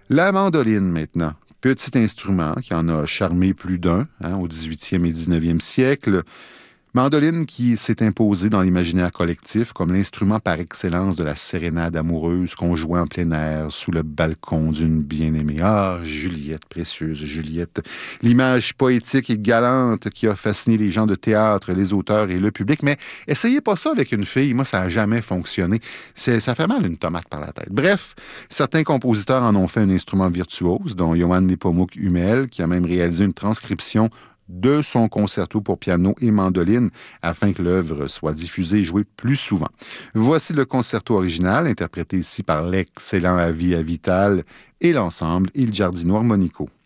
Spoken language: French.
La mandoline, maintenant. Petit instrument qui en a charmé plus d'un au 18e et 19e siècle. Mandoline qui s'est imposée dans l'imaginaire collectif comme l'instrument par excellence de la sérénade amoureuse qu'on jouait en plein air sous le balcon d'une bien-aimée. Ah, Juliette, précieuse Juliette. L'image poétique et galante qui a fasciné les gens de théâtre, les auteurs et le public. Mais essayez pas ça avec une fille. Moi, ça n'a jamais fonctionné. Ça fait mal une tomate par la tête. Bref, certains compositeurs en ont fait un instrument virtuose, dont Johann Nepomuk Hummel, qui a même réalisé une transcription de son concerto pour piano et mandoline afin que l'œuvre soit diffusée et jouée plus souvent. Voici le concerto original, interprété ici par l'excellent Avi Avital et l'ensemble Il Giardino Armonico.